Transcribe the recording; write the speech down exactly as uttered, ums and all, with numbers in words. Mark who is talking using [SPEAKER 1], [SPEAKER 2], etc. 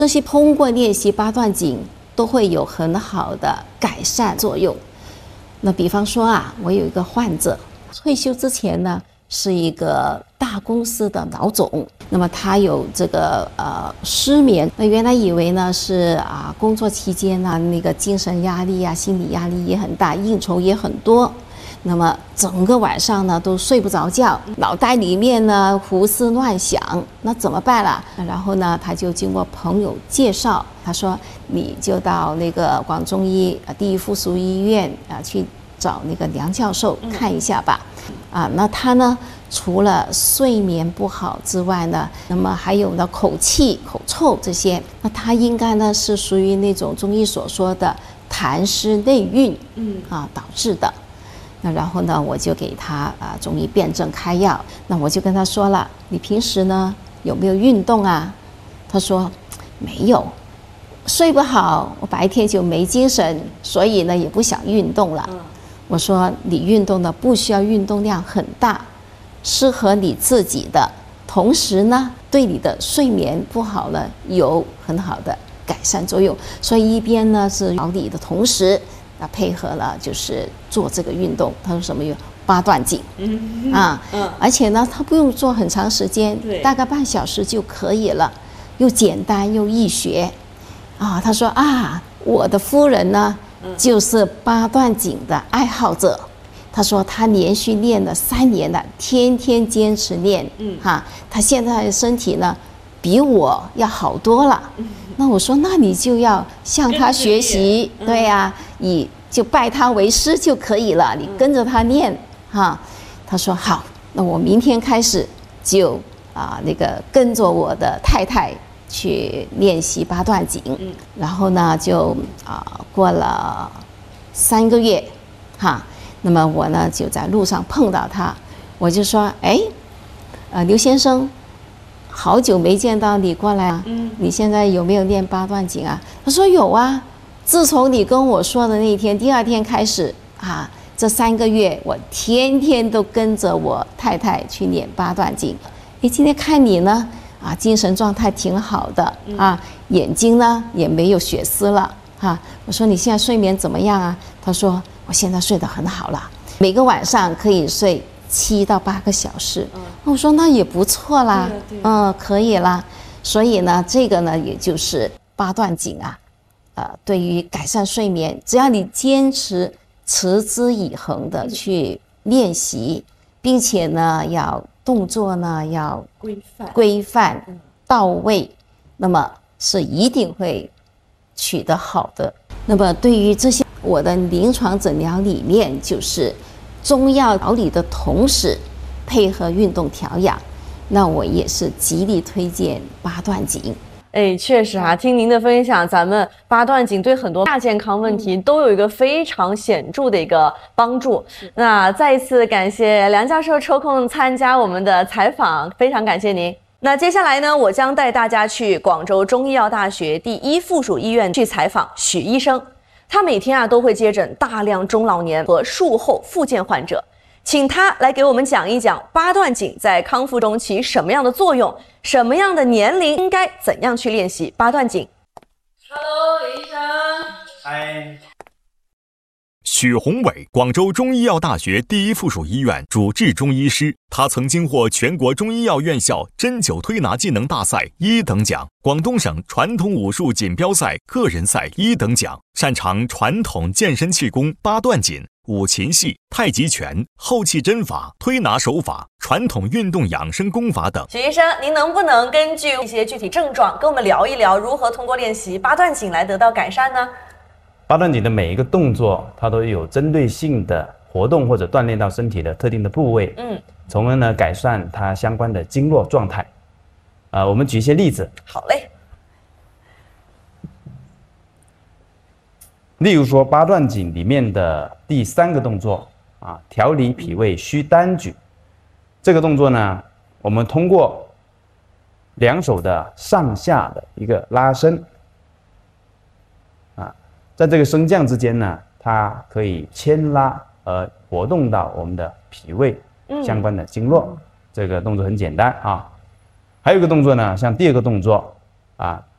[SPEAKER 1] 这些通过练习八段锦都会有很好的改善作用。那比方说啊，我有一个患者，退休之前呢是一个大公司的老总，那么他有这个呃失眠，那原来以为呢是啊工作期间呢那个精神压力啊、心理压力也很大，应酬也很多。那么整个晚上呢都睡不着觉，脑袋里面呢胡思乱想，那怎么办啦？然后呢，他就经过朋友介绍，他说你就到那个广中医第一附属医院啊去找那个梁教授看一下吧。啊，那他呢除了睡眠不好之外呢，那么还有呢口气、口臭这些，那他应该呢是属于那种中医所说的痰湿内蕴，嗯啊导致的。那然后呢，我就给他啊中医辨证开药。那我就跟他说了，你平时呢有没有运动啊？他说没有，睡不好，我白天就没精神，所以呢也不想运动了。我说你运动呢不需要运动量很大，适合你自己的，同时呢对你的睡眠不好呢有很好的改善作用。所以一边呢是调理的同时。那配合了就是做这个运动，他说什么有八段锦，嗯啊，嗯，而且呢，他不用做很长时间，大概半小时就可以了，又简单又易学，啊，他说啊，我的夫人呢、嗯、就是八段锦的爱好者，他说他连续练了三年了，天天坚持练，嗯哈、啊，他现在的身体呢比我要好多了。嗯那我说，那你就要向他学习，对呀、啊，以就拜他为师就可以了，你跟着他念哈、啊。他说好，那我明天开始就啊那个跟着我的太太去练习八段锦，然后呢就啊过了三个月，哈、啊，那么我呢就在路上碰到他，我就说，哎，呃刘先生。好久没见到你过来啊！嗯，你现在有没有练八段锦啊？他说有啊。自从你跟我说的那一天，第二天开始啊，这三个月我天天都跟着我太太去练八段锦。诶，今天看你呢，啊，精神状态挺好的啊，眼睛呢也没有血丝了哈、啊。我说你现在睡眠怎么样啊？他说我现在睡得很好了，每个晚上可以睡七到八个小时。嗯，我说那也不错啦，嗯，可以啦。所以呢，这个呢，也就是八段锦啊，呃，对于改善睡眠，只要你坚持持之以恒的去练习，并且呢，要动作呢要规范、规范到位，那么是一定会取得好的。那么对于这些，我的临床诊疗理念就是中药调理的同时，配合运动调养，那我也是极力推荐八段锦。
[SPEAKER 2] 哎，确实啊，听您的分享，咱们八段锦对很多亚健康问题都有一个非常显著的一个帮助。那再一次感谢梁教授抽空参加我们的采访，非常感谢您。那接下来呢，我将带大家去广州中医药大学第一附属医院去采访许医生。他每天啊都会接诊大量中老年和术后复健患者。请他来给我们讲一讲八段锦在康复中起什么样的作用，什么样的年龄应该怎样去练习八段锦。
[SPEAKER 3] Hello， 李医生。
[SPEAKER 4] 嗨。
[SPEAKER 5] 许宏伟，广州中医药大学第一附属医院主治中医师，他曾经获全国中医药院校针灸推拿技能大赛一等奖、广东省传统武术锦标赛个人赛一等奖，擅长传统健身气功、八段锦、五禽戏、太极拳、后气针法、推拿手法、传统运动养生功法等。
[SPEAKER 2] 许医生，您能不能根据一些具体症状跟我们聊一聊，如何通过练习八段锦来得到改善呢？
[SPEAKER 4] 八段锦的每一个动作，它都有针对性的活动或者锻炼到身体的特定的部位，嗯，从而呢改善它相关的经络状态。啊、呃，我们举一些例子。
[SPEAKER 2] 好嘞。
[SPEAKER 4] 例如说八段锦里面的第三个动作啊，调理脾胃虚单举，这个动作呢，我们通过两手的上下的一个拉伸，啊，在这个升降之间呢，它可以牵拉而活动到我们的脾胃相关的经络。嗯、这个动作很简单啊。还有一个动作呢，像第二个动作啊，